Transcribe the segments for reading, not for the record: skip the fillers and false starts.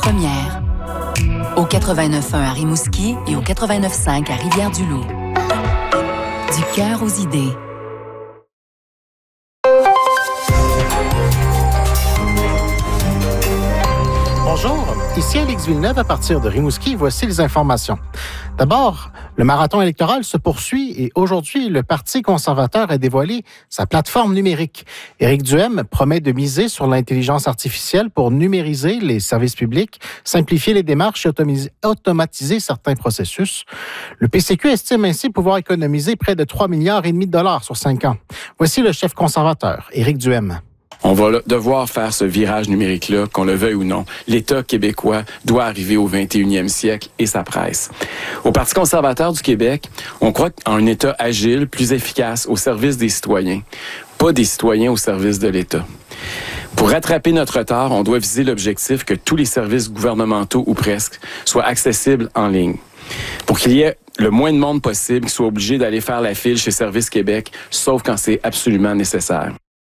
première. Au 89.1 à Rimouski et au 89.5 à Rivière-du-Loup. Du cœur aux idées. Bonjour, ici Alex Villeneuve à partir de Rimouski. Voici les informations. D'abord, le marathon électoral se poursuit et aujourd'hui, le Parti conservateur a dévoilé sa plateforme numérique. Éric Duhem promet de miser sur l'intelligence artificielle pour numériser les services publics, simplifier les démarches et automatiser certains processus. Le PCQ estime ainsi pouvoir économiser près de 3,5 milliards de dollars sur 5 ans. Voici le chef conservateur, Éric Duhem. On va devoir faire ce virage numérique-là, qu'on le veuille ou non. L'État québécois doit arriver au 21e siècle et ça presse. Au Parti conservateur du Québec, on croit en un État agile, plus efficace, au service des citoyens, pas des citoyens au service de l'État. Pour rattraper notre retard, on doit viser l'objectif que tous les services gouvernementaux, ou presque, soient accessibles en ligne. Pour qu'il y ait le moins de monde possible qui soit obligé d'aller faire la file chez Service Québec, sauf quand c'est absolument nécessaire.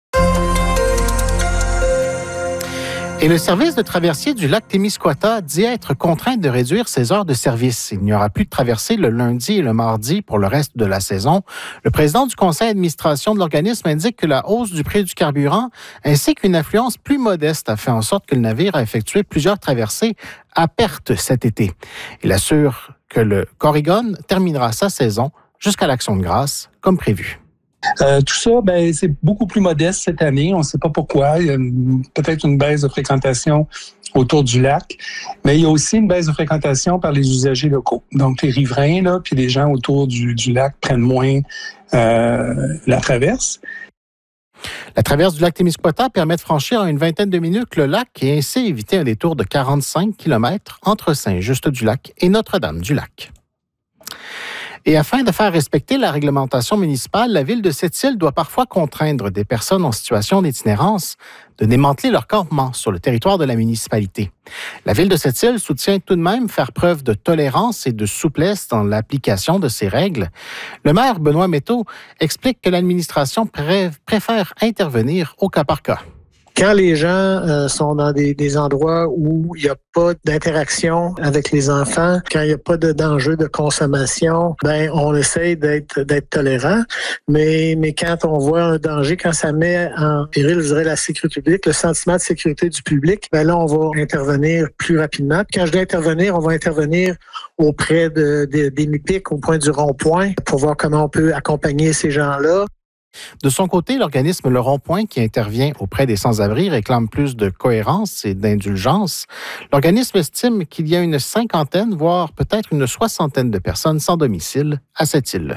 Et le service de traversier du lac Témiscouata dit être contraint de réduire ses heures de service. Il n'y aura plus de traversée le lundi et le mardi pour le reste de la saison. Le président du conseil d'administration de l'organisme indique que la hausse du prix du carburant ainsi qu'une affluence plus modeste a fait en sorte que le navire a effectué plusieurs traversées à perte cet été. Il assure que le Corrigan terminera sa saison jusqu'à l'Action de grâce comme prévu. Tout ça, c'est beaucoup plus modeste cette année. On ne sait pas pourquoi. Il y a peut-être une baisse de fréquentation autour du lac, mais il y a aussi une baisse de fréquentation par les usagers locaux. Donc, les riverains, là, puis les gens autour du lac prennent moins la traverse. La traverse du lac Témiscouata permet de franchir en une vingtaine de minutes le lac et ainsi éviter un détour de 45 km entre Saint-Just-du-Lac et Notre-Dame-du-Lac. Et afin de faire respecter la réglementation municipale, la ville de Sept-Îles doit parfois contraindre des personnes en situation d'itinérance de démanteler leur campement sur le territoire de la municipalité. La ville de Sept-Îles soutient tout de même faire preuve de tolérance et de souplesse dans l'application de ces règles. Le maire Benoît Métaux explique que l'administration préfère intervenir au cas par cas. Quand les gens sont dans des endroits où il n'y a pas d'interaction avec les enfants, quand il n'y a pas d'enjeu de consommation, on essaye d'être tolérant. Mais quand on voit un danger, quand ça met en péril, je dirais, la sécurité publique, le sentiment de sécurité du public, là, on va intervenir plus rapidement. Puis quand je dis intervenir, on va intervenir auprès des MIPIC, au point du rond-point, pour voir comment on peut accompagner ces gens-là. De son côté, l'organisme Le Rond-Point, qui intervient auprès des sans-abri, réclame plus de cohérence et d'indulgence. L'organisme estime qu'il y a une 50aine, voire peut-être une 60aine de personnes sans domicile à cette île.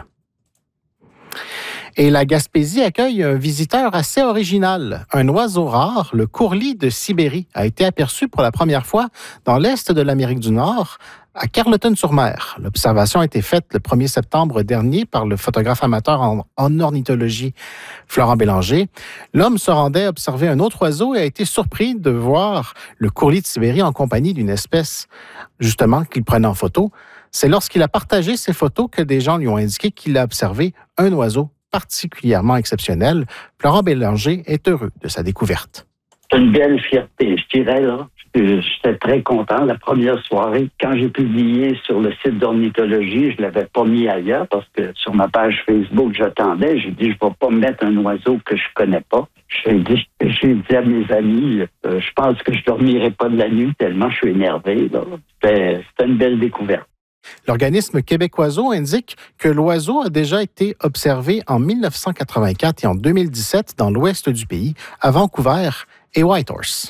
Et la Gaspésie accueille un visiteur assez original. Un oiseau rare, le courlis de Sibérie, a été aperçu pour la première fois dans l'est de l'Amérique du Nord, à Carleton-sur-Mer. L'observation a été faite le 1er septembre dernier par le photographe amateur en ornithologie Florent Bélanger. L'homme se rendait observer un autre oiseau et a été surpris de voir le courlis de Sibérie en compagnie d'une espèce, justement, qu'il prenait en photo. C'est lorsqu'il a partagé ces photos que des gens lui ont indiqué qu'il a observé un oiseau particulièrement exceptionnel. Florent Bélanger est heureux de sa découverte. C'est une belle fierté, je dirais, là. J'étais très content. La première soirée, quand j'ai publié sur le site d'ornithologie, je l'avais pas mis ailleurs parce que sur ma page Facebook, j'attendais. J'ai dit, je vais pas mettre un oiseau que je connais pas. J'ai dit à mes amis, je pense que je dormirai pas de la nuit tellement je suis énervé, là. C'était une belle découverte. L'organisme Québec Oiseau indique que l'oiseau a déjà été observé en 1984 et en 2017 dans l'ouest du pays, à Vancouver et Whitehorse.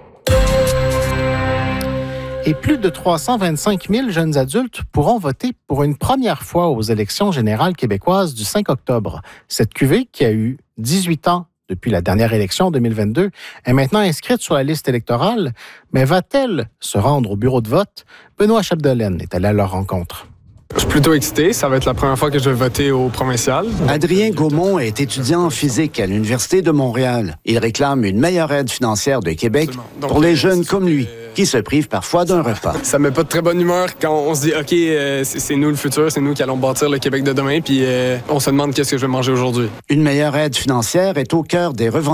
Et plus de 325 000 jeunes adultes pourront voter pour une première fois aux élections générales québécoises du 5 octobre. Cette cuvée, qui a eu 18 ans depuis la dernière élection en 2022, est maintenant inscrite sur la liste électorale, mais va-t-elle se rendre au bureau de vote? Benoît Chapdelaine est allé à leur rencontre. Je suis plutôt excité. Ça va être la première fois que je vais voter au provincial. Adrien Gaumont est étudiant en physique à l'Université de Montréal. Il réclame une meilleure aide financière de Québec pour les jeunes comme lui, qui se privent parfois d'un repas. Ça met pas de très bonne humeur quand on se dit « OK, c'est nous le futur, c'est nous qui allons bâtir le Québec de demain », puis on se demande qu'est-ce que je vais manger aujourd'hui. Une meilleure aide financière est au cœur des revendications